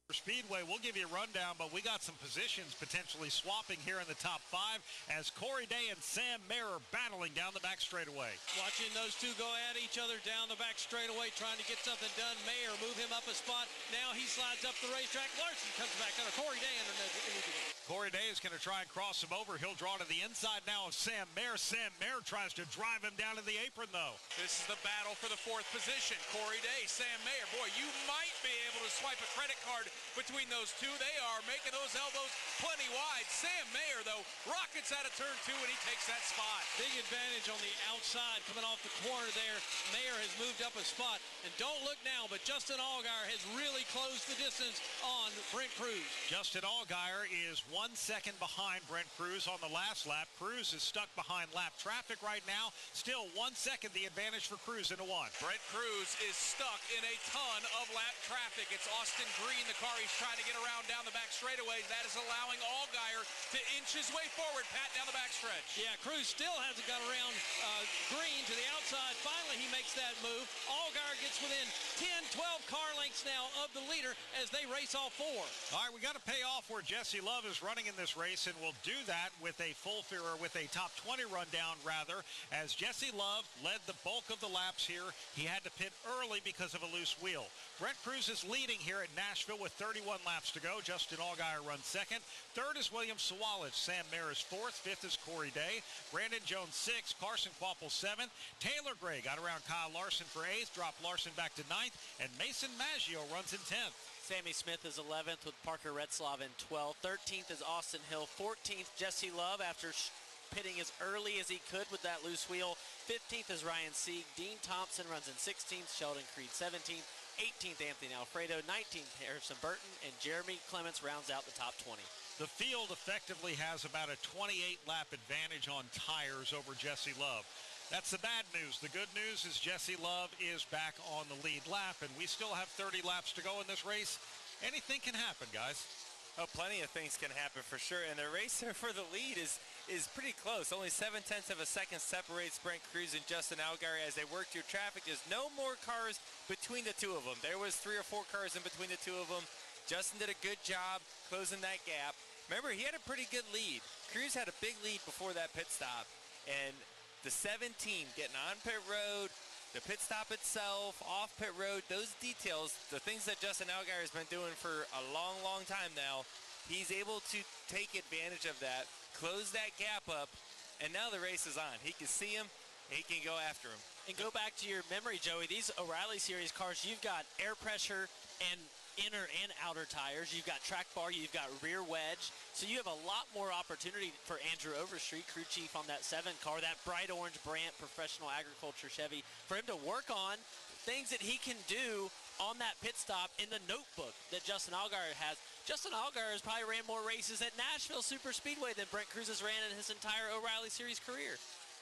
Speedway. We'll give you a rundown, but we got some positions potentially swapping here in the top 5 as Corey Day and Sam Mayer are battling down the back straightaway. Watching those two go at each other down the back straightaway, trying to get something done. Mayer move him up a spot. Now he slides up the racetrack. Larson comes back under Corey Day underneath. Corey Day is going to try and cross him over. He'll draw to the inside now of Sam Mayer. Sam Mayer tries to drive him down to the apron, though. This is the battle for the 4th position. Corey Day, Sam Mayer. Boy, you might be able to swipe a credit card between those two. They are making those elbows plenty wide. Sam Mayer, though, rockets out of turn 2, and he takes that spot. Big advantage on the outside coming off the corner there. Mayer has moved up a spot. And don't look now, but Justin Allgaier has really closed the distance on Brent Cruz. Justin Allgaier is 1 second behind Brent Cruz on the last lap. Cruz is stuck behind lap traffic right now. Still 1 second the advantage for Cruz into 1. Brent Cruz is stuck in a ton of lap traffic. It's Austin Green, the car he's trying to get around down the back straightaway. That is allowing Allgaier to inch his way forward, Pat, down the back stretch. Yeah, Cruz still hasn't got around Green to the outside. Finally, he makes that move. Allgaier gets within 10, 12 car lengths now of the leader as they race all 4. All right, we got to pay off where Jesse Love is running in this race, and we'll do that with a with a top 20 rundown, rather, as Jesse Love led the bulk of the laps here. He had to pit early because of a loose wheel. Brent Cruz is leading here at Nashville with 31 laps to go. Justin Allgaier runs 2nd. 3rd is William Sawalich. Sam Mayer is 4th. 5th is Corey Day. Brandon Jones 6th. Carson Kvapil 7th. Taylor Gray got around Kyle Larson for 8th. Dropped Larson back to 9th. And Mason Maggio runs in 10th. Sammy Smith is 11th with Parker Retzlaff in 12th. 13th is Austin Hill. 14th, Jesse Love after pitting as early as he could with that loose wheel. 15th is Ryan Sieg. Dean Thompson runs in 16th. Sheldon Creed 17th. 18th, Anthony Alfredo. 19th, Harrison Burton. And Jeremy Clements rounds out the top 20. The field effectively has about a 28-lap advantage on tires over Jesse Love. That's the bad news. The good news is Jesse Love is back on the lead lap, and we still have 30 laps to go in this race. Anything can happen, guys. Oh, plenty of things can happen for sure, and the race for the lead is pretty close. Only 0.7 of a second separates Brent Cruz and Justin Allgaier as they work through traffic. There's no more cars between the two of them. There was 3 or 4 cars in between the two of them. Justin did a good job closing that gap. Remember, he had a pretty good lead. Cruz had a big lead before that pit stop, and the 17 getting on pit road, the pit stop itself, off pit road, those details, the things that Justin Allgaier has been doing for a long, long time now, he's able to take advantage of that, close that gap up, and now the race is on. He can see him, he can go after him. And go back to your memory, Joey, these O'Reilly Series cars, you've got air pressure and inner and outer tires. You've got track bar, you've got rear wedge. So you have a lot more opportunity for Andrew Overstreet, crew chief on that 7 car, that bright orange Brandt Professional Agriculture Chevy, for him to work on things that he can do on that pit stop in the notebook that Justin Allgaier has. Justin Allgaier has probably ran more races at Nashville Super Speedway than Brent Cruz has ran in his entire O'Reilly Series career.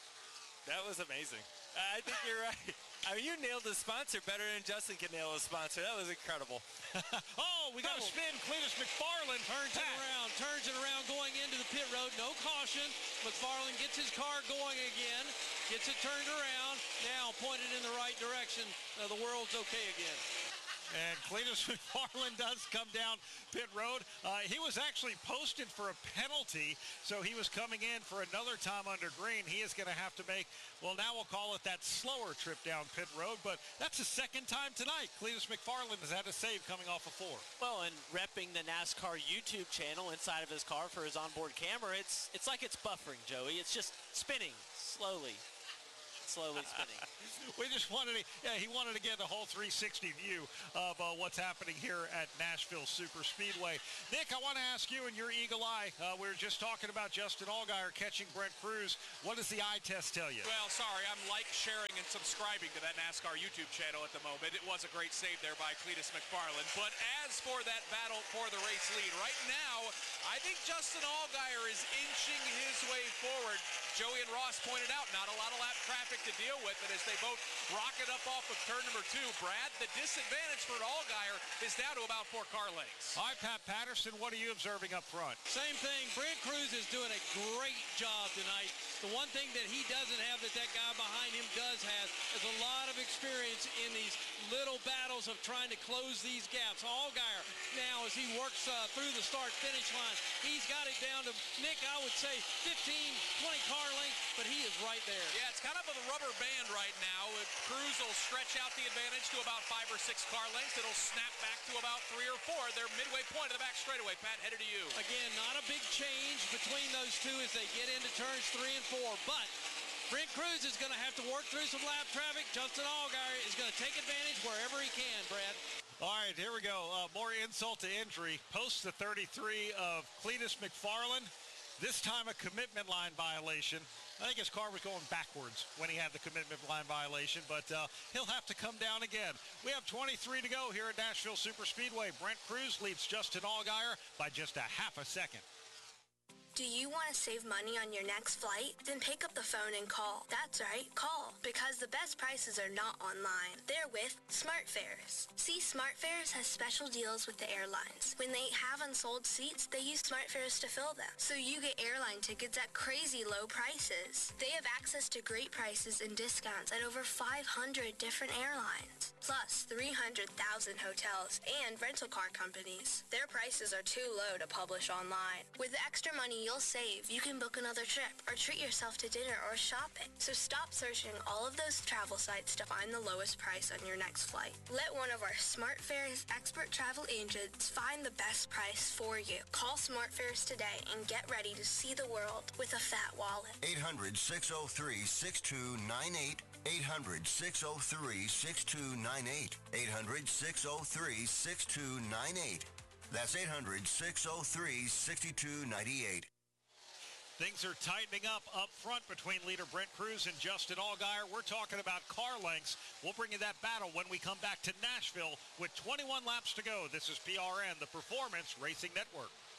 That was amazing. I think you're right. I mean, you nailed the sponsor better than Justin can nail a sponsor. That was incredible. Oh, we got to spin. Cletus McFarland turns it around going into the pit road. No caution. McFarland gets his car going again. Gets it turned around. Now pointed in the right direction. The world's okay again. And Cletus McFarland does come down pit road. He was actually posted for a penalty, so he was coming in for another time under green. He is going to have to make, well, now we'll call it that slower trip down pit road, but that's the second time tonight Cletus McFarland has had to save coming off of 4. Well, and repping the NASCAR YouTube channel inside of his car for his onboard camera, it's like it's buffering, Joey. It's just spinning slowly spinning. We just wanted to, he wanted to get a whole 360 view of what's happening here at Nashville Super Speedway. Nick, I want to ask you in your eagle eye, we were just talking about Justin Allgaier catching Brent Cruz. What does the eye test tell you? Well, sorry, I'm sharing, and subscribing to that NASCAR YouTube channel at the moment. It was a great save there by Cletus McFarland. But as for that battle for the race lead, right now, I think Justin Allgaier is inching his way forward. Joey and Ross pointed out, not a lot of lap traffic to deal with it as they both rocket up off of turn number 2. Brad, the disadvantage for Allgaier is down to about 4 car lengths. All right, Pat Patterson, what are you observing up front? Same thing. Brent Cruz is doing a great job tonight. The one thing that he doesn't have that guy behind him does have is a lot of experience in these little battles of trying to close these gaps. Allgaier now, as he works through the start-finish line, he's got it down to, Nick, I would say 15, 20 car lengths, but he is right there. Yeah, it's kind of a rubber band right now. Cruz will stretch out the advantage to about 5 or 6 car lengths. It'll snap back to about 3 or 4. They're midway point of the back straightaway. Pat, headed to you. Again, not a big change between those two as they get into turns 3 and 4, but Brent Cruz is going to have to work through some lap traffic. Justin Allgaier is going to take advantage wherever he can, Brad. All right, here we go. More insult to injury. Post the 33 of Cletus McFarland. This time a commitment line violation. I think his car was going backwards when he had the commitment line violation, but he'll have to come down again. We have 23 to go here at Nashville Superspeedway. Brent Cruz leads Justin Allgaier by just a half a second. Do you want to save money on your next flight? Then pick up the phone and call. That's right, call. Because the best prices are not online. They're with SmartFares. See, SmartFares has special deals with the airlines. When they have unsold seats, they use SmartFares to fill them. So you get airline tickets at crazy low prices. They have access to great prices and discounts at over 500 different airlines. Plus 300,000 hotels and rental car companies. Their prices are too low to publish online. With the extra money you'll save, you can book another trip or treat yourself to dinner or shopping. So stop searching all of those travel sites to find the lowest price on your next flight. Let one of our SmartFares expert travel agents find the best price for you. Call SmartFares today and get ready to see the world with a fat wallet. 800-603-6298. 800-603-6298. 800-603-6298. That's 800-603-6298. Things are tightening up front between leader Brent Cruz and Justin Allgaier. We're talking about car lengths. We'll bring you that battle when we come back to Nashville with 21 laps to go. This is PRN, the Performance Racing Network.